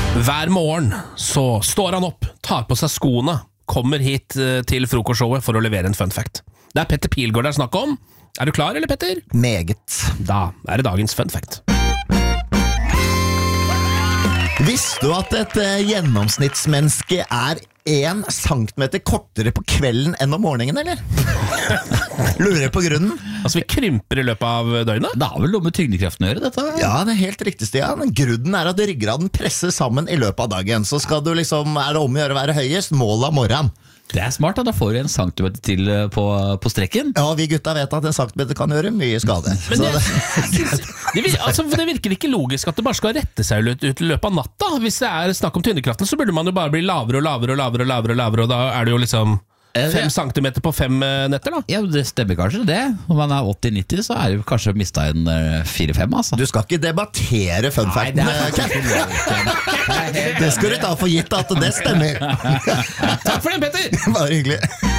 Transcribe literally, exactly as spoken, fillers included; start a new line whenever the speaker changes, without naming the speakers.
Hver morgen så står han opp, tar på seg skoene, kommer hit til frokostshowet for å levere en fun fact. Det er Petter Pilgaard det er snakk om. Er du klar, eller Petter?
Meget.
Da er det dagens fun fact.
Visste du at et uh, gjennomsnittsmenneske er en centimeter kortere på kvelden enn om morgenen, eller? Lurer på grunnen?
Altså, vi krymper i løpet av døgnet?
Det har vel noe med tyngdekraften å gjøre, dette?
Ja, det er helt riktig, Stian. Grunnen er at ryggraden presser sammen i løpet av dagen. Så skal du liksom, er det om å gjøre å være høyest, mål av morgenen.
Det er smart, da. Da får du en centimeter til på, på strekken.
Ja, vi gutta vet at en centimeter kan gjøre mye skade.
Men det,
det,
det, vir, altså, det virker ikke logisk at det bare skal rette seg ut, ut i løpet av natta. Hvis det er snakk om tyngdekraften, så burde man jo bare bli lavere og lavere og lavere og lavere, og lavere, og da er det jo liksom fem centimeter på fem netter, da.
Ja, det stemmer kanskje det. Om man er åtti nitti, så er det kanskje mistet en fire fem, altså.
Du skal ikke debattere fun fact.
Nei, det er faktisk
det skal du ta for gitt at det stemmer.
Takk for den, Petter!
Bare hyggelig.